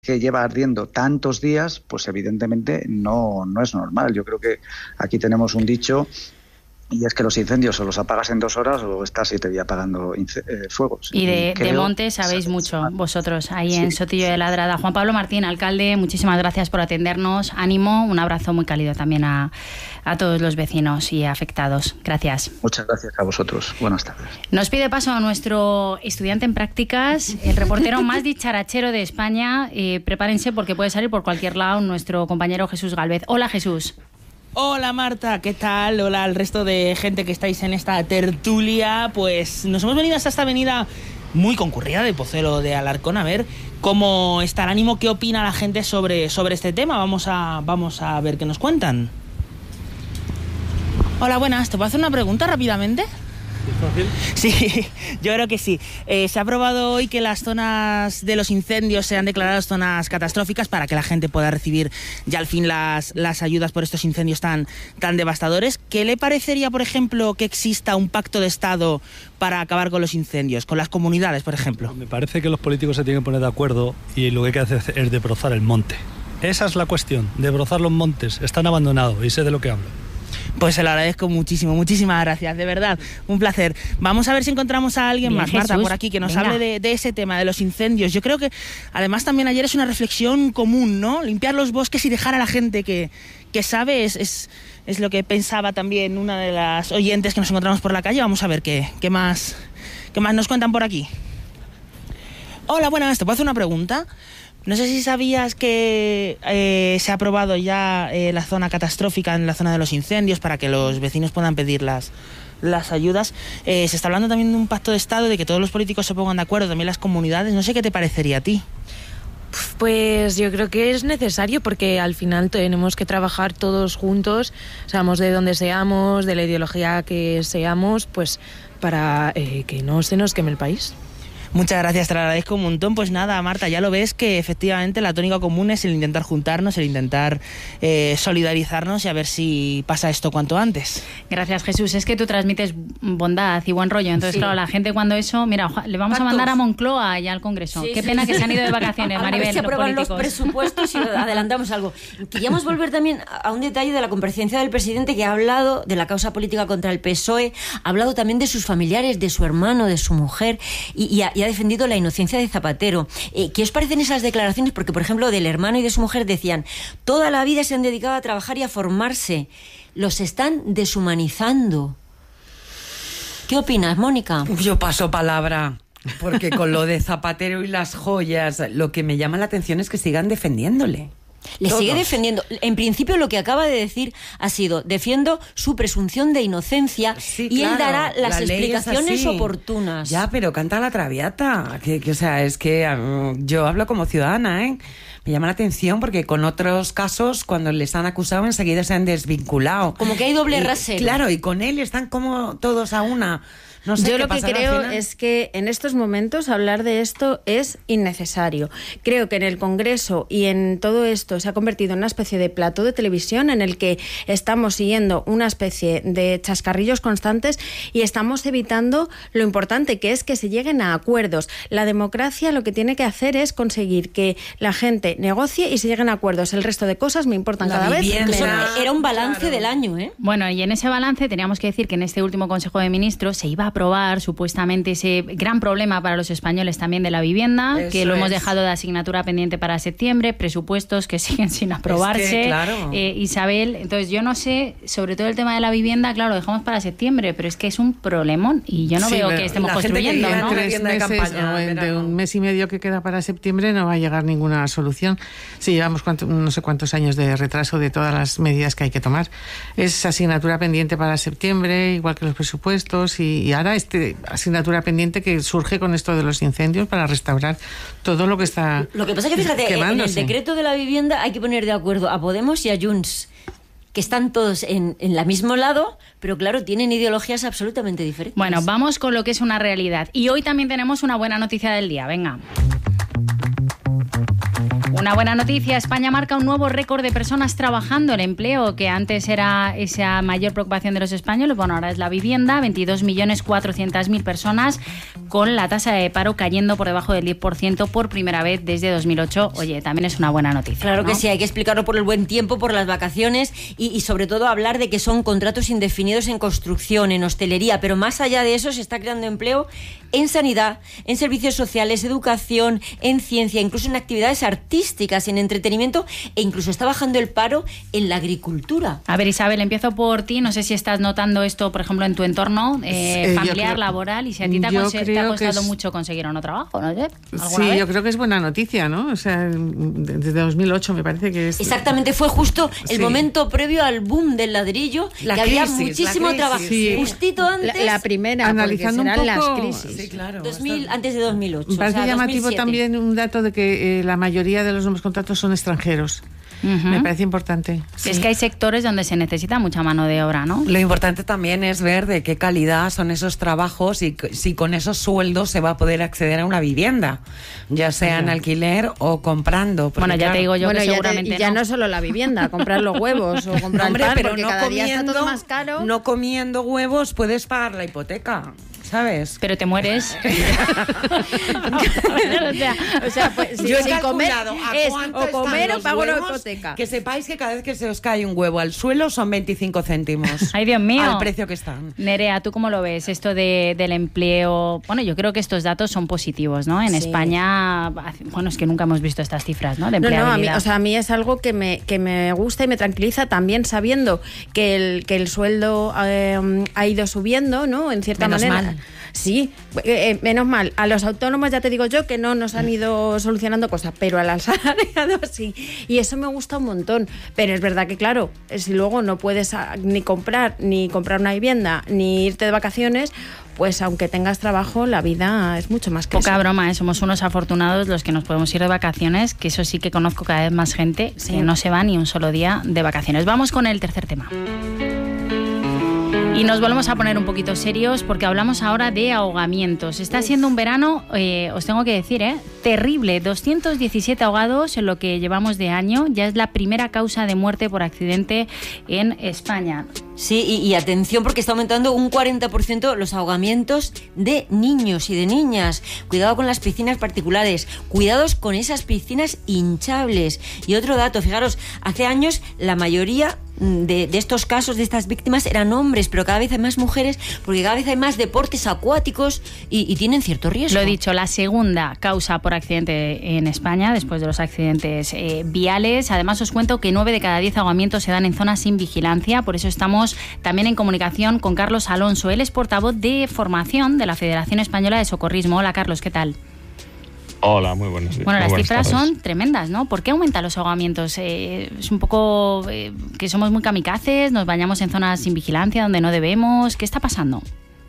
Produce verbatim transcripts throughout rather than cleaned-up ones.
que lleva ardiendo tantos días, pues evidentemente no, no es normal. Yo creo que aquí tenemos un dicho, y es que los incendios o los apagas en dos horas o estás siete días apagando eh, fuegos. Y de, de monte sabéis mucho vosotros, ahí sí. En Sotillo de Ladrada. Juan Pablo Martín, alcalde, muchísimas gracias por atendernos. Ánimo, un abrazo muy cálido también a, a todos los vecinos y afectados. Gracias. Muchas gracias a vosotros. Buenas tardes. Nos pide paso a nuestro estudiante en prácticas, el reportero más dicharachero de España. Eh, prepárense porque puede salir por cualquier lado nuestro compañero Jesús Gálvez. Hola, Jesús. Hola Marta, ¿qué tal? Hola al resto de gente que estáis en esta tertulia. Pues nos hemos venido hasta esta avenida muy concurrida de Pozuelo de Alarcón a ver cómo está el ánimo, qué opina la gente sobre, sobre este tema. Vamos a, vamos a ver qué nos cuentan. Hola, buenas, ¿te puedo hacer una pregunta rápidamente? ¿Fácil? Sí, yo creo que sí. Eh, se ha aprobado hoy que las zonas de los incendios sean declaradas zonas catastróficas para que la gente pueda recibir ya al fin las, las ayudas por estos incendios tan, tan devastadores. ¿Qué le parecería, por ejemplo, que exista un pacto de Estado para acabar con los incendios, con las comunidades, por ejemplo? Me parece que los políticos se tienen que poner de acuerdo y lo que hay que hacer es debrozar el monte. Esa es la cuestión, debrozar los montes. Están abandonados y sé de lo que hablo. Pues se lo agradezco muchísimo, muchísimas gracias, de verdad, un placer. Vamos a ver si encontramos a alguien Bien, más, Marta, Jesús, por aquí, que nos venga. hable de, de ese tema, de los incendios. Yo creo que, además, también ayer es una reflexión común, ¿no? Limpiar los bosques y dejar a la gente que, que sabe es, es, es lo que pensaba también una de las oyentes que nos encontramos por la calle. Vamos a ver qué, qué, más, qué más nos cuentan por aquí. Hola, buenas, ¿te puedo hacer una pregunta? No sé si sabías que eh, se ha aprobado ya eh, la zona catastrófica en la zona de los incendios para que los vecinos puedan pedir las, las ayudas. Eh, se está hablando también de un pacto de Estado, de que todos los políticos se pongan de acuerdo, también las comunidades. No sé qué te parecería a ti. Pues yo creo que es necesario porque al final tenemos que trabajar todos juntos, seamos de donde seamos, de la ideología que seamos, pues para eh, que no se nos queme el país. Muchas gracias, te lo agradezco un montón. Pues nada, Marta, ya lo ves que efectivamente la tónica común es el intentar juntarnos, el intentar eh, solidarizarnos y a ver si pasa esto cuanto antes. Gracias, Jesús. Es que tú transmites bondad y buen rollo. Entonces, sí. Claro, la gente cuando eso... Mira, le vamos Pactos. a mandar a Moncloa y al Congreso. Sí, Qué sí, pena sí. que se han ido de vacaciones, Maribel, a ver si los aprueban políticos. los presupuestos y adelantamos algo. Queríamos volver también a un detalle de la comparecencia del presidente, que ha hablado de la causa política contra el P S O E, ha hablado también de sus familiares, de su hermano, de su mujer, y, y, ha, y ha defendido la inocencia de Zapatero. Eh, ¿Qué os parecen esas declaraciones? Porque, por ejemplo, del hermano y de su mujer decían, toda la vida se han dedicado a trabajar y a formarse. Los están deshumanizando. ¿Qué opinas, Mónica? Yo paso palabra, porque con lo de Zapatero y las joyas, lo que me llama la atención es que sigan defendiéndole. Le Todos. sigue defendiendo. En principio lo que acaba de decir ha sido, defiendo su presunción de inocencia, sí, y claro, él dará las la explicaciones oportunas. Ya, pero canta la traviata. Que, que, o sea, es que um, yo hablo como ciudadana, ¿eh? Me llama la atención porque con otros casos, cuando les han acusado, enseguida se han desvinculado. Como que hay doble y, rasero. Claro, y con él están como todos a una. No sé Yo qué lo que pasará creo al final. es que en estos momentos hablar de esto es innecesario. Creo que en el Congreso y en todo esto se ha convertido en una especie de plató de televisión en el que estamos siguiendo una especie de chascarrillos constantes y estamos evitando lo importante, que es que se lleguen a acuerdos. La democracia lo que tiene que hacer es conseguir que la gente negocie y se lleguen a acuerdos. El resto de cosas me importan La cada vivienda. vez Eso menos. era un balance Claro. del año, ¿eh? Bueno, y en ese balance teníamos que decir que en este último Consejo de Ministros se iba a aprobar supuestamente ese gran problema para los españoles también de la vivienda, Eso que lo hemos es. dejado de asignatura pendiente para septiembre, presupuestos que siguen sin aprobarse. Es que, claro. eh, Isabel, entonces yo no sé, sobre todo el tema de la vivienda, claro, lo dejamos para septiembre, pero es que es un problemón y yo no Sí, veo pero que estemos la gente que construyendo, vive en ¿no? una Tres vivienda de meses campaña, o en- de verano. un mes y medio que queda para septiembre no va a llegar ninguna solución. Sí, llevamos cuánto- no sé cuántos años de retraso de todas las medidas que hay que tomar. Es asignatura pendiente para septiembre, igual que los presupuestos, y, y ahora este asignatura pendiente que surge con esto de los incendios para restaurar todo lo que está Lo que pasa es que, fíjate, en el quemándose. decreto de la vivienda hay que poner de acuerdo a Podemos y a Junts, que están todos en, en el mismo lado, pero claro, tienen ideologías absolutamente diferentes. Bueno, vamos con lo que es una realidad. Y hoy también tenemos una buena noticia del día, venga. Una buena noticia, España marca un nuevo récord de personas trabajando. El empleo, que antes era esa mayor preocupación de los españoles, bueno, ahora es la vivienda, veintidós millones cuatrocientas mil personas con la tasa de paro cayendo por debajo del diez por ciento por primera vez desde dos mil ocho. Oye, también es una buena noticia. Claro, ¿no? Que sí, hay que explicarlo por el buen tiempo, por las vacaciones y, y sobre todo hablar de que son contratos indefinidos en construcción, en hostelería, pero más allá de eso se está creando empleo en sanidad, en servicios sociales, educación, en ciencia, incluso en actividades artísticas, en entretenimiento, e incluso está bajando el paro en la agricultura. A ver, Isabel, empiezo por ti. No sé si estás notando esto, por ejemplo, en tu entorno eh, eh, familiar, creo, laboral, y si a ti te ha, cons- te ha costado es, mucho conseguir un trabajo, ¿no? Sí, vez? yo creo que es buena noticia, ¿no? O sea, desde dos mil ocho me parece que es... Exactamente, fue justo el sí. momento previo al boom del ladrillo, la que crisis, había muchísimo trabajo. Sí. Justito antes... La, la primera, analizando un poco, las crisis. Sí, claro. dos mil, antes de dos mil ocho. Me parece o sea, llamativo dos mil siete. también un dato de que eh, la mayoría de los nuevos contratos son extranjeros. Uh-huh. Me parece importante. Sí. Es que hay sectores donde se necesita mucha mano de obra, ¿no? Lo importante también es ver de qué calidad son esos trabajos y si con esos sueldos se va a poder acceder a una vivienda, ya sea en alquiler o comprando. Porque, bueno, ya claro, te digo yo bueno, que ya seguramente te, ya no. no solo la vivienda, comprar los huevos o comprar Hombre, el pan, pero porque no cada comiendo, día está todo más caro. No comiendo huevos puedes pagar la hipoteca, ¿sabes? Pero te mueres. o sea, o sea pues, si, yo he sin comer calculado a es cuánto o comer están o pago los una huevos, hipoteca. Que sepáis que cada vez que se os cae un huevo al suelo son veinticinco céntimos. Ay, Dios mío. Al precio que están. Nerea, ¿tú cómo lo ves? Esto de, del empleo... Bueno, yo creo que estos datos son positivos, ¿no? En sí. España, bueno, es que nunca hemos visto estas cifras, ¿no? De no, empleabilidad. no, a mí, o sea, a mí es algo que me, que me gusta y me tranquiliza también sabiendo que el, que el sueldo eh, ha ido subiendo, ¿no? En cierta Menos manera. mal. Sí, eh, menos mal. A los autónomos ya te digo yo que no nos han ido solucionando cosas, pero al asalariado sí. Y eso me gusta un montón. Pero es verdad que, claro, si luego no puedes ni comprar, ni comprar una vivienda, ni irte de vacaciones, pues aunque tengas trabajo, la vida es mucho más que Poca eso. broma, ¿eh? Somos unos afortunados los que nos podemos ir de vacaciones, que eso sí que conozco cada vez más gente sí. que no se va ni un solo día de vacaciones. Vamos con el tercer tema. Y nos volvemos a poner un poquito serios porque hablamos ahora de ahogamientos. Está siendo un verano, eh, os tengo que decir, ¿eh? terrible. doscientos diecisiete ahogados en lo que llevamos de año. Ya es la primera causa de muerte por accidente en España. Sí, y, y atención porque está aumentando un cuarenta por ciento los ahogamientos de niños y de niñas. Cuidado con las piscinas particulares, cuidados con esas piscinas hinchables. Y otro dato, fijaros, hace años la mayoría de, de estos casos, de estas víctimas, eran hombres, pero cada vez hay más mujeres porque cada vez hay más deportes acuáticos y, y tienen cierto riesgo. Lo he dicho, la segunda causa por accidente en España, después de los accidentes eh, viales. Además, os cuento que nueve de cada diez ahogamientos se dan en zonas sin vigilancia, por eso estamos también en comunicación con Carlos Alonso. Él es portavoz de formación de la Federación Española de Socorrismo. Hola, Carlos, ¿qué tal? Hola, muy buenos días. Bueno, muy las buenas cifras tardes. son tremendas, ¿no? ¿Por qué aumentan los ahogamientos? Eh, es un poco eh, que somos muy kamikazes, nos bañamos en zonas sin vigilancia donde no debemos. ¿Qué está pasando?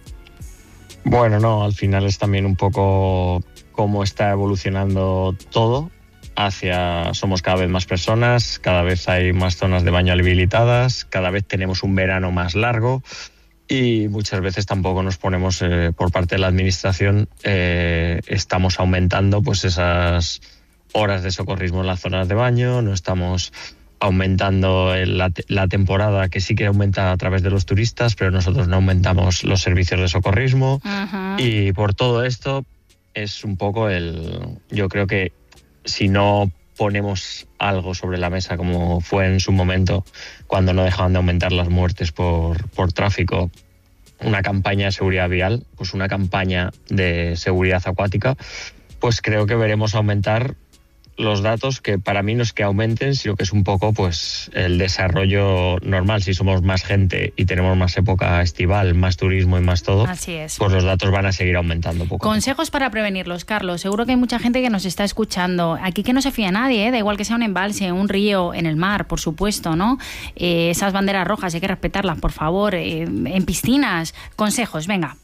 Bueno, no, al final es también un poco cómo está evolucionando todo. Hacia somos cada vez más personas, cada vez hay más zonas de baño habilitadas, cada vez tenemos un verano más largo y muchas veces tampoco nos ponemos eh, por parte de la administración, eh, estamos aumentando pues esas horas de socorrismo en las zonas de baño, no estamos aumentando el, la, la temporada, que sí que aumenta a través de los turistas, pero nosotros no aumentamos los servicios de socorrismo. Uh-huh. Y por todo esto es un poco el, yo creo que si no ponemos algo sobre la mesa, como fue en su momento cuando no dejaban de aumentar las muertes por, por tráfico, una campaña de seguridad vial, pues una campaña de seguridad acuática, pues creo que veremos aumentar los datos, que para mí no es que aumenten, sino que es un poco pues el desarrollo normal. Si somos más gente y tenemos más época estival, más turismo y más todo, así es, pues los datos van a seguir aumentando poco. Consejos para prevenirlos, Carlos. Seguro que hay mucha gente que nos está escuchando. Aquí que no se fía nadie, ¿eh? Da igual que sea un embalse, un río, en el mar, por supuesto, ¿no? Eh, esas banderas rojas hay que respetarlas, por favor. Eh, en piscinas, consejos, venga.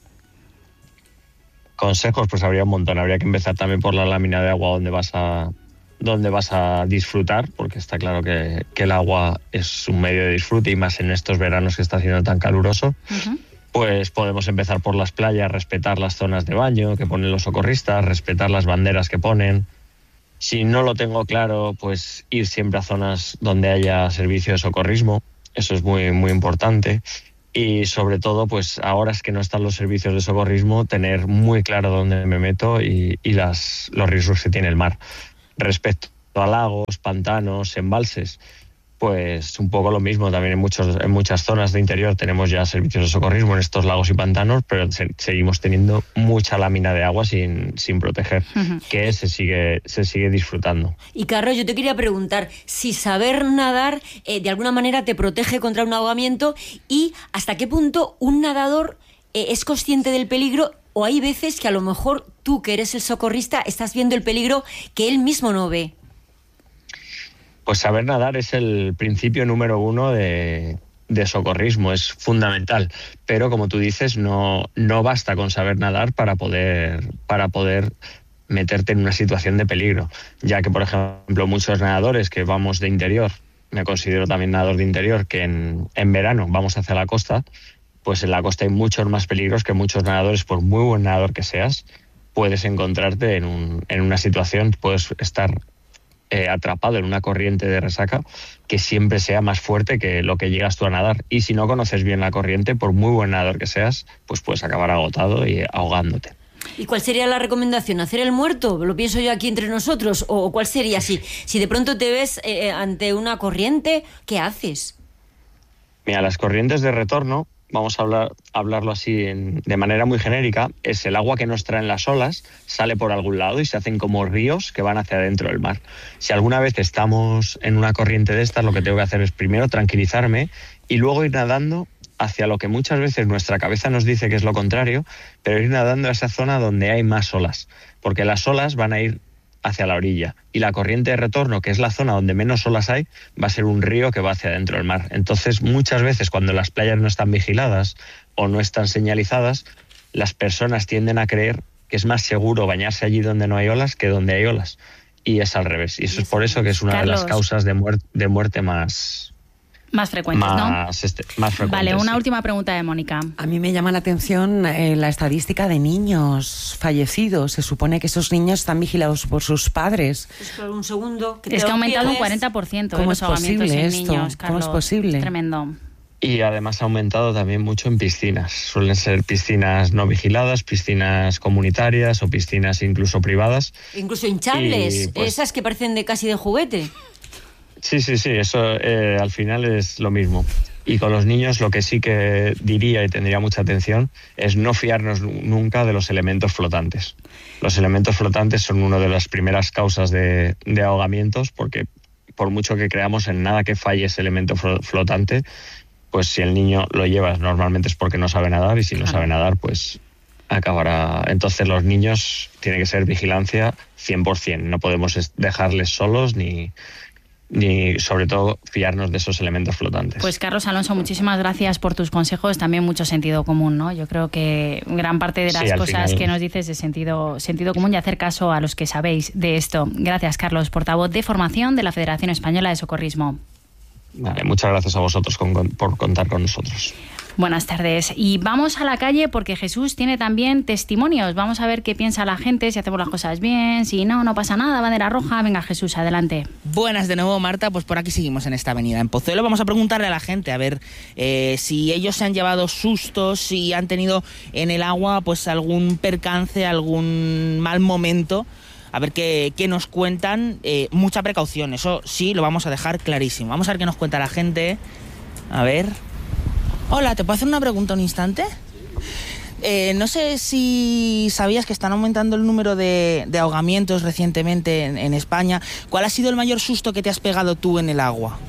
Consejos, pues habría un montón. Habría que empezar también por la lámina de agua donde vas a donde vas a disfrutar, porque está claro que, que el agua es un medio de disfrute y más en estos veranos que está haciendo tan caluroso. Uh-huh. Pues podemos empezar por las playas, respetar las zonas de baño que ponen los socorristas, respetar las banderas que ponen. Si no lo tengo claro, pues ir siempre a zonas donde haya servicio de socorrismo, eso es muy, muy importante. Y sobre todo, pues ahora es que no están los servicios de socorrismo, tener muy claro dónde me meto y, y las, los riesgos que tiene el mar. Respecto a lagos, pantanos, embalses, pues un poco lo mismo. También en, muchos, en muchas zonas de interior tenemos ya servicios de socorrismo en estos lagos y pantanos, pero se, seguimos teniendo mucha lámina de agua sin, sin proteger, uh-huh. que se sigue, se sigue disfrutando. Y Carlos, yo te quería preguntar si saber nadar eh, de alguna manera te protege contra un ahogamiento y hasta qué punto un nadador eh, es consciente del peligro, o hay veces que a lo mejor tú, que eres el socorrista, estás viendo el peligro que él mismo no ve. Pues saber nadar es el principio número uno de, de socorrismo, es fundamental. Pero como tú dices, no, no basta con saber nadar para poder, para poder meterte en una situación de peligro. Ya que, por ejemplo, muchos nadadores que vamos de interior, me considero también nadador de interior, que en, en verano vamos hacia la costa, pues en la costa hay muchos más peligros que muchos nadadores, por muy buen nadador que seas, puedes encontrarte en, un, en una situación, puedes estar Eh, atrapado en una corriente de resaca que siempre sea más fuerte que lo que llegas tú a nadar. Y si no conoces bien la corriente, por muy buen nadador que seas, pues puedes acabar agotado y ahogándote. ¿Y cuál sería la recomendación? ¿Hacer el muerto? ¿Lo pienso yo aquí entre nosotros? ¿O cuál sería? Si, si de pronto te ves eh, ante una corriente, ¿qué haces? Mira, las corrientes de retorno, vamos a hablar, hablarlo así en, de manera muy genérica, es el agua que nos traen las olas, sale por algún lado y se hacen como ríos que van hacia adentro del mar. Si alguna vez estamos en una corriente de estas, lo que tengo que hacer es primero tranquilizarme y luego ir nadando hacia lo que muchas veces nuestra cabeza nos dice que es lo contrario, pero ir nadando a esa zona donde hay más olas, porque las olas van a ir hacia la orilla y la corriente de retorno, que es la zona donde menos olas hay, va a ser un río que va hacia adentro del mar. Entonces, muchas veces cuando las playas no están vigiladas o no están señalizadas, las personas tienden a creer que es más seguro bañarse allí donde no hay olas que donde hay olas, y es al revés. Y eso es por eso que es una Carlos, de las causas de, muer- de muerte más... Más frecuentes, más, ¿no? Este, más frecuentes. Vale, una sí. última pregunta de Mónica. A mí me llama la atención eh, la estadística de niños fallecidos. Se supone que esos niños están vigilados por sus padres. Espera un segundo. Que es que ha aumentado un cuarenta por ciento ¿Cómo los es posible ahogamientos esto? en niños, Carlos. ¿Cómo es posible? Tremendo. Y además ha aumentado también mucho en piscinas. Suelen ser piscinas no vigiladas, piscinas comunitarias o piscinas incluso privadas. Incluso hinchables, y, pues, esas que parecen de casi de juguete. Sí, sí, sí, eso eh, al final es lo mismo. Y con los niños lo que sí que diría y tendría mucha atención es no fiarnos nunca de los elementos flotantes. Los elementos flotantes son una de las primeras causas de, de ahogamientos, porque por mucho que creamos en nada que falle ese elemento flotante, pues si el niño lo lleva normalmente es porque no sabe nadar, y si no Claro. sabe nadar pues acabará. Entonces los niños tiene que ser vigilancia cien por ciento, no podemos dejarles solos ni... ni sobre todo fiarnos de esos elementos flotantes. Pues Carlos Alonso, muchísimas gracias por tus consejos, también mucho sentido común, ¿no? Yo creo que gran parte de las sí, cosas final... que nos dices es sentido, sentido común y hacer caso a los que sabéis de esto. Gracias, Carlos, portavoz de formación de la Federación Española de Socorrismo. Vale, muchas gracias a vosotros con, con, por contar con nosotros. Buenas tardes. Y vamos a la calle porque Jesús tiene también testimonios. Vamos a ver qué piensa la gente, si hacemos las cosas bien, si no, no pasa nada, bandera roja. Venga, Jesús, adelante. Buenas de nuevo, Marta. Pues por aquí seguimos en esta avenida. En Pozuelo vamos a preguntarle a la gente, a ver eh, si ellos se han llevado sustos, si han tenido en el agua pues algún percance, algún mal momento. A ver qué, qué nos cuentan. Eh, mucha precaución, eso sí lo vamos a dejar clarísimo. Vamos a ver qué nos cuenta la gente. A ver... Hola, ¿te puedo hacer una pregunta un instante? Eh, no sé si sabías que están aumentando el número de, de ahogamientos recientemente en, en España. ¿Cuál ha sido el mayor susto que te has pegado tú en el agua?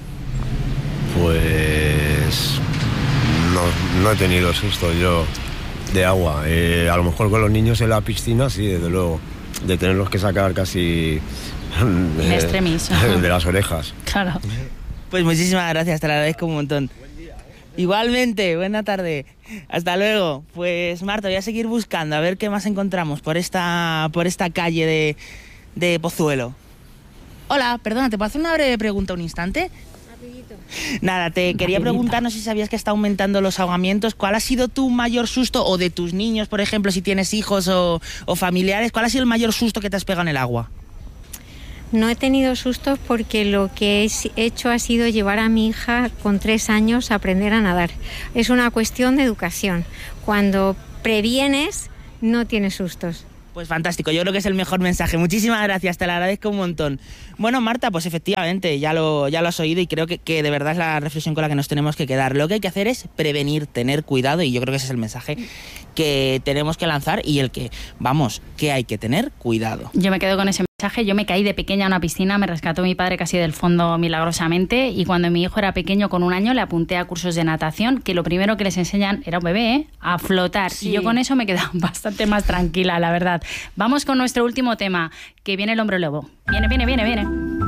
Pues no, no he tenido susto yo de agua. Eh, a lo mejor con los niños en la piscina, sí, desde luego. De tenerlos que sacar casi En extremis. de las orejas. Claro. Pues muchísimas gracias, te lo agradezco un montón. Igualmente, buena tarde. Hasta luego. Pues Marta, voy a seguir buscando a ver qué más encontramos por esta, por esta calle de, de Pozuelo. Hola, perdona, ¿te puedo hacer una breve pregunta un instante? Rapidito. Nada, te quería preguntar, no sé si sabías que está aumentando los ahogamientos. ¿Cuál ha sido tu mayor susto, o de tus niños, por ejemplo, si tienes hijos o, o familiares, cuál ha sido el mayor susto que te has pegado en el agua? No he tenido sustos porque lo que he hecho ha sido llevar a mi hija con tres años a aprender a nadar. Es una cuestión de educación. Cuando previenes, no tienes sustos. Pues fantástico, yo creo que es el mejor mensaje. Muchísimas gracias, te lo agradezco un montón. Bueno, Marta, pues efectivamente, ya lo, ya lo has oído y creo que, que de verdad es la reflexión con la que nos tenemos que quedar. Lo que hay que hacer es prevenir, tener cuidado, y yo creo que ese es el mensaje que tenemos que lanzar y el que, vamos, que hay que tener cuidado. Yo me quedo con ese mensaje. Yo me caí de pequeña a una piscina, me rescató mi padre casi del fondo milagrosamente, y cuando mi hijo era pequeño, con un año, le apunté a cursos de natación, que lo primero que les enseñan, era un bebé, ¿eh?, a flotar. Sí. Y yo con eso me quedaba bastante más tranquila, la verdad. Vamos con nuestro último tema, que viene el hombre lobo. Viene, viene, viene, viene.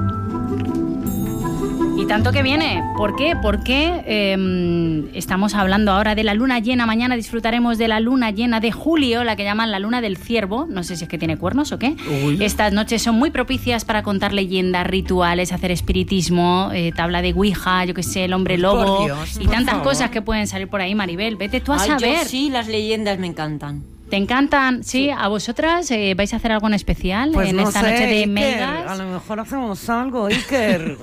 Y tanto que viene. ¿Por qué? Porque eh, estamos hablando ahora de la luna llena. Mañana disfrutaremos de la luna llena de julio, la que llaman la luna del ciervo. No sé si es que tiene cuernos o qué. Uy. Estas noches son muy propicias para contar leyendas, rituales, hacer espiritismo, eh, tabla de ouija, yo qué sé, el hombre lobo. Dios, y tantas favor. Cosas que pueden salir por ahí, Maribel. Vete tú a Ay, saber. Yo sí, las leyendas me encantan. ¿Te encantan? Sí, sí. ¿A vosotras eh, vais a hacer algo en especial pues en no esta sé, noche de Iker, megas? A lo mejor hacemos algo, Iker.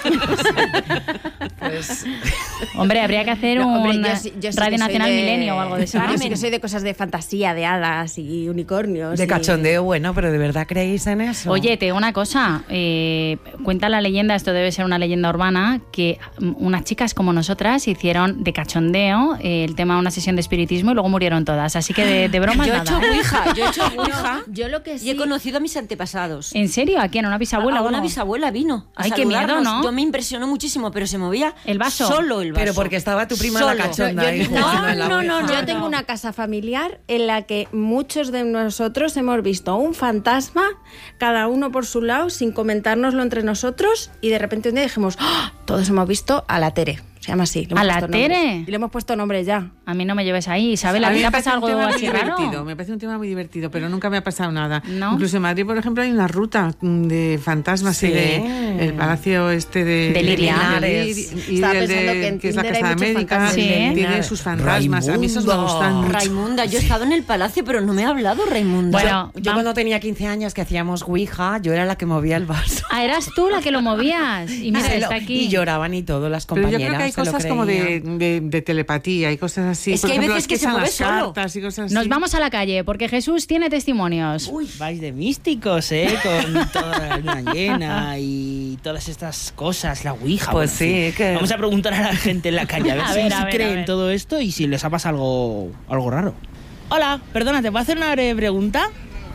Pues... Hombre, habría que hacer no, hombre, un yo sí, yo sí Radio Nacional de... Milenio o algo de eso. Yo sí que soy de cosas de fantasía, de hadas y unicornios. De y... cachondeo, bueno, pero ¿de verdad creéis en eso? Oye, te digo una cosa. Eh, cuenta la leyenda, esto debe ser una leyenda urbana, que unas chicas como nosotras hicieron de cachondeo eh, el tema de una sesión de espiritismo y luego murieron todas. Así que de, de broma yo nada. He hecho ouija, yo he hecho ouija. No, yo lo que sí... Y he conocido a mis antepasados. ¿En serio? ¿A quién? ¿A una bisabuela? A, a una bisabuela vino. Ay, qué miedo, ¿no? Yo me impresionó muchísimo, pero se movía el vaso. Solo el vaso. Pero porque estaba tu prima Solo. la cachonda. Yo, yo, no, no, no, no, no. Yo tengo una casa familiar en la que muchos de nosotros hemos visto un fantasma, cada uno por su lado, sin comentárnoslo entre nosotros, y de repente un día dijimos, ¡oh! Todos hemos visto a la Tere. Se llama así. ¿A la Tere? Y le hemos puesto nombre ya. A mí no me lleves ahí, Isabel. ¿A ti te ha pasado algo así raro? Me parece un tema muy divertido, pero nunca me ha pasado nada. ¿No? Incluso en Madrid, por ejemplo, hay una ruta de fantasmas, sí, y de el palacio este de... De Liriares. Y Estaba del de, que, en que es la Casa de América, sí, tiene sus fantasmas. Raimundo. A mí esos me gustan mucho. Raimunda, yo he estado en el palacio, pero no me ha hablado Raimunda. Bueno, yo, yo cuando tenía quince años que hacíamos ouija, yo era la que movía el vaso. Ah, eras tú la que lo movías. Y mira, está aquí. Y lloraban y todo, las compañeras. Pero yo creo que hay cosas como de De, de telepatía y cosas así. Es que por hay ejemplo, veces que se mueve solo. Y cosas así. Nos vamos a la calle porque Jesús tiene testimonios. Uy, vais de místicos, ¿eh? Con toda la luna llena y todas estas cosas, la ouija. Pues bueno, sí, sí. que... Vamos a preguntar a la gente en la calle a ver a si, ver, si a ver, creen todo esto y si les ha pasado algo, algo raro. Hola, perdona, ¿te puedo hacer una breve pregunta?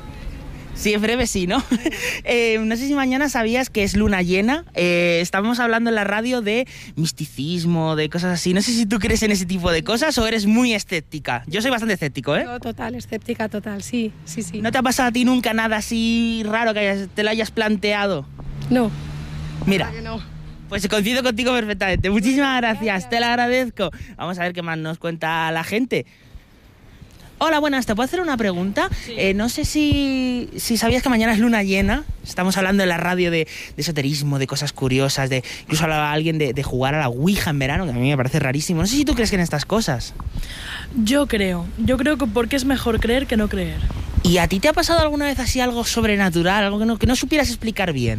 Sí, en breve sí, ¿no? eh, no sé si mañana sabías que es luna llena. Eh, estábamos hablando en la radio de misticismo, de cosas así. No sé si tú crees en ese tipo de cosas o eres muy escéptica. Yo soy bastante escéptico, ¿eh? No, total, escéptica, total, sí, sí, sí. ¿No te ha pasado a ti nunca nada así raro que hayas, te lo hayas planteado? No. Mira, no. Pues coincido contigo perfectamente. Muchísimas gracias, gracias, te lo agradezco. Vamos a ver qué más nos cuenta la gente. Hola, buenas, ¿te puedo hacer una pregunta? Sí. Eh, no sé si, si sabías que mañana es luna llena. Estamos hablando en la radio de, de esoterismo, de cosas curiosas, de incluso hablaba alguien de, de jugar a la ouija en verano, que a mí me parece rarísimo. No sé si tú crees que en estas cosas. Yo creo. Yo creo que porque es mejor creer que no creer. ¿Y a ti te ha pasado alguna vez así algo sobrenatural, algo que no, que no supieras explicar bien?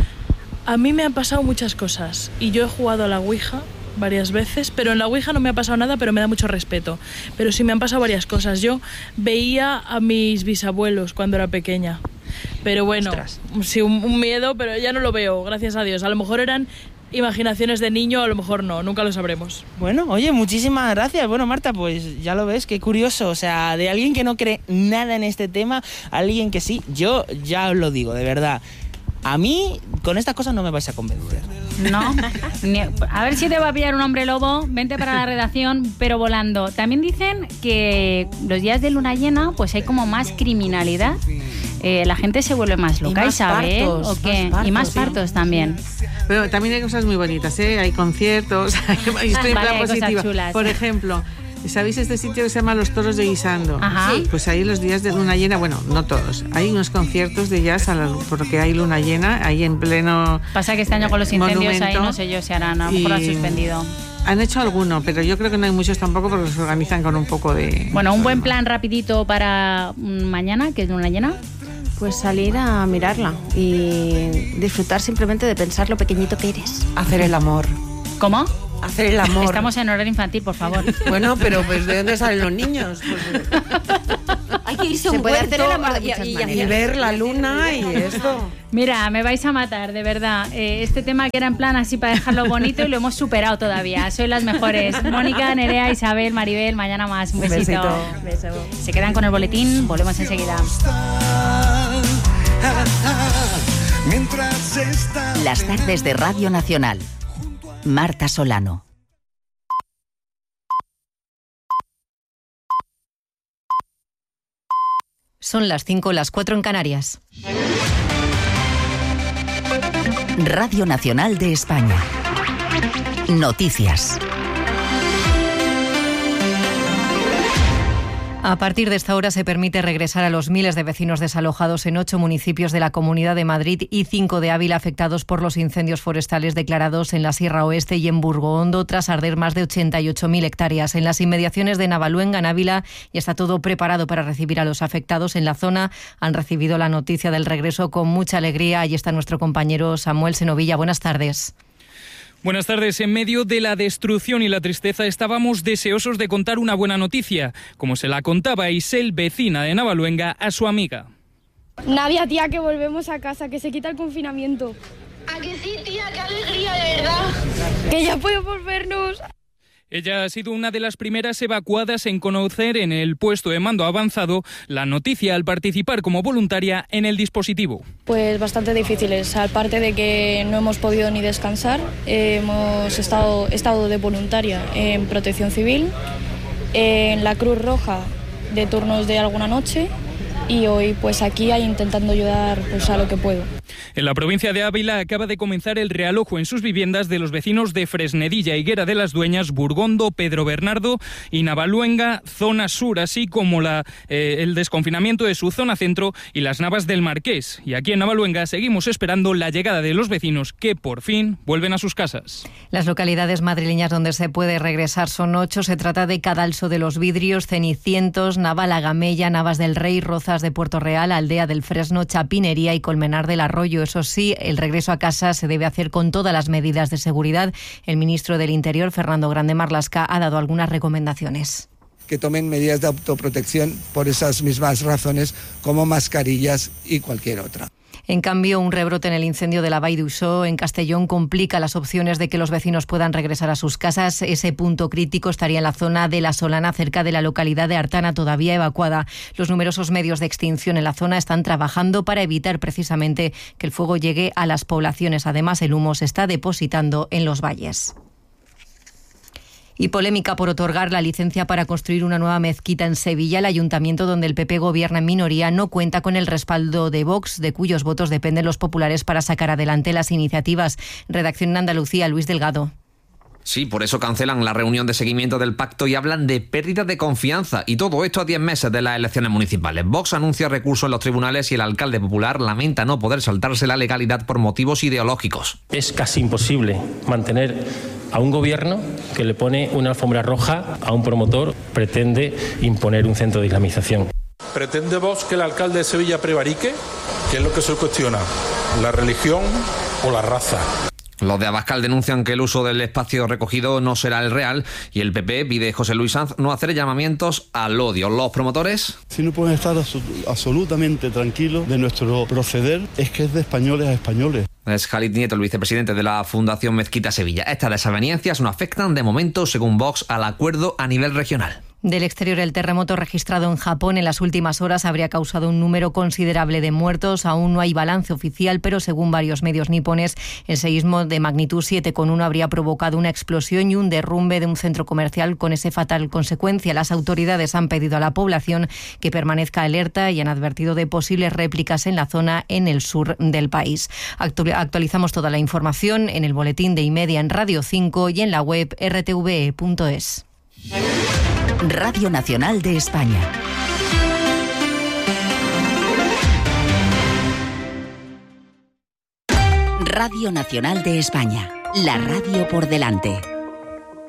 A mí me han pasado muchas cosas y yo he jugado a la ouija varias veces, pero en la ouija no me ha pasado nada, pero me da mucho respeto. Pero sí me han pasado varias cosas. Yo veía a mis bisabuelos cuando era pequeña. Pero bueno, Ostras. sí, un, un miedo, pero ya no lo veo, gracias a Dios. A lo mejor eran imaginaciones de niño, a lo mejor no, nunca lo sabremos. Bueno, oye, muchísimas gracias. Bueno, Marta, pues ya lo ves, qué curioso. O sea, de alguien que no cree nada en este tema, a alguien que sí, yo ya os lo digo, de verdad. A mí, con estas cosas no me vais a convencer. No, ni, a ver si te va a pillar un hombre lobo, vente para la redacción, pero volando. También dicen que los días de luna llena, pues hay como más criminalidad. Eh, la gente se vuelve más loca, ¿sabes? ¿O qué? Más partos, y más partos sí. también. Pero también hay cosas muy bonitas, ¿eh? Hay conciertos, hay, estoy en vale, plan positiva. Chulas. Por ejemplo, ¿sabéis este sitio que se llama Los Toros de Guisando? Ajá. Sí. Pues ahí los días de luna llena, bueno, no todos, hay unos conciertos de jazz a la, porque hay luna llena, ahí en pleno Pasa que este año con los incendios monumento, ahí no sé yo si harán, a lo mejor lo han suspendido. Han hecho alguno, pero yo creo que no hay muchos tampoco porque los organizan con un poco de... Bueno, un buen plan rapidito para mañana, que es luna llena. pues salir a mirarla y disfrutar simplemente de pensar lo pequeñito que eres. Hacer el amor. ¿Cómo? Hacer el amor. Estamos en horario infantil, por favor. Bueno, pero pues ¿de dónde salen los niños? Pues, hay que irse a Se un puede huerto hacer el amor de y, muchas y, maneras. y ver la luna y esto. Mira, me vais a matar, de verdad. Eh, este tema que era en plan así para dejarlo bonito y lo hemos superado todavía. Sois las mejores. Mónica, Nerea, Isabel, Maribel, mañana más. Un besito. Un besito. Beso. Se quedan con el boletín, volvemos enseguida. Las tardes de Radio Nacional. Marta Solano. Son las cinco, las cuatro en Canarias. Radio Nacional de España. Noticias. A partir de esta hora se permite regresar a los miles de vecinos desalojados en ocho municipios de la Comunidad de Madrid y cinco de Ávila afectados por los incendios forestales declarados en la Sierra Oeste y en Burgohondo tras arder más de ochenta y ocho mil hectáreas. En las inmediaciones de Navaluenga, en Ávila, ya está todo preparado para recibir a los afectados. En la zona han recibido la noticia del regreso con mucha alegría. Allí está nuestro compañero Samuel Senovilla. Buenas tardes. Buenas tardes. En medio de la destrucción y la tristeza estábamos deseosos de contar una buena noticia, como se la contaba Isel, vecina de Navaluenga, a su amiga. Nadia, tía, que volvemos a casa, que se quita el confinamiento. ¿A que sí, tía? ¡Qué alegría, de verdad! Que ya podemos vernos. Ella ha sido una de las primeras evacuadas en conocer en el puesto de mando avanzado la noticia al participar como voluntaria en el dispositivo. Pues bastante difíciles, aparte de que no hemos podido ni descansar, eh, hemos estado, estado de voluntaria en Protección Civil, en la Cruz Roja de turnos de alguna noche y hoy pues aquí intentando ayudar pues, a lo que puedo. En la provincia de Ávila acaba de comenzar el realojo en sus viviendas de los vecinos de Fresnedilla, Higuera de las Dueñas, Burgondo, Pedro Bernardo y Navaluenga, zona sur, así como la, eh, el desconfinamiento de su zona centro y las Navas del Marqués. Y aquí en Navaluenga seguimos esperando la llegada de los vecinos que por fin vuelven a sus casas. Las localidades madrileñas donde se puede regresar son ocho. Se trata de Cadalso de los Vidrios, Cenicientos, Navalagamella, Navas del Rey, Rozas de Puerto Real, Aldea del Fresno, Chapinería y Colmenar del Arroyo. Eso sí, el regreso a casa se debe hacer con todas las medidas de seguridad. El ministro del Interior, Fernando Grande Marlaska, ha dado algunas recomendaciones. Que tomen medidas de autoprotección por esas mismas razones, como mascarillas y cualquier otra. En cambio, un rebrote en el incendio de la Vall d'Uixó en Castellón complica las opciones de que los vecinos puedan regresar a sus casas. Ese punto crítico estaría en la zona de La Solana, cerca de la localidad de Artana, todavía evacuada. Los numerosos medios de extinción en la zona están trabajando para evitar precisamente que el fuego llegue a las poblaciones. Además, el humo se está depositando en los valles. Y polémica por otorgar la licencia para construir una nueva mezquita en Sevilla. El ayuntamiento, donde el P P gobierna en minoría, no cuenta con el respaldo de Vox, de cuyos votos dependen los populares para sacar adelante las iniciativas. Redacción en Andalucía, Luis Delgado. Sí, por eso cancelan la reunión de seguimiento del pacto y hablan de pérdida de confianza. Y todo esto a diez meses de las elecciones municipales. Vox anuncia recurso en los tribunales y el alcalde popular lamenta no poder saltarse la legalidad por motivos ideológicos. Es casi imposible mantener a un gobierno que le pone una alfombra roja a un promotor, pretende imponer un centro de islamización. ¿Pretende Vox que el alcalde de Sevilla prevarique? ¿Qué es lo que se cuestiona? ¿La religión o la raza? Los de Abascal denuncian que el uso del espacio recogido no será el real y el P P pide José Luis Sanz no hacer llamamientos al odio. ¿Los promotores? Si no pueden estar absolutamente tranquilos de nuestro proceder, es que es de españoles a españoles. Es Khalid Nieto, el vicepresidente de la Fundación Mezquita Sevilla. Estas desavenencias no afectan de momento, según Vox, al acuerdo a nivel regional. Del exterior, el terremoto registrado en Japón en las últimas horas habría causado un número considerable de muertos. Aún no hay balance oficial, pero según varios medios nipones, el seísmo de magnitud siete coma uno habría provocado una explosión y un derrumbe de un centro comercial con esa fatal consecuencia. Las autoridades han pedido a la población que permanezca alerta y han advertido de posibles réplicas en la zona en el sur del país. Actualizamos toda la información en el boletín de iMedia en Radio cinco y en la web r t v e punto es. Radio Nacional de España. Radio Nacional de España. La radio por delante.